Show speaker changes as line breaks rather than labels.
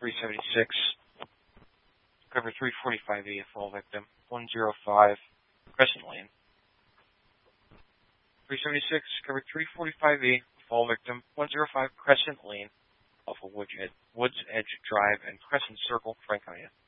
376, cover 345E, fall victim, 105, Crescent Lane. 376, cover 345E, fall victim, 105, Crescent Lane, off of Woods Edge Drive and Crescent Circle, Franconia.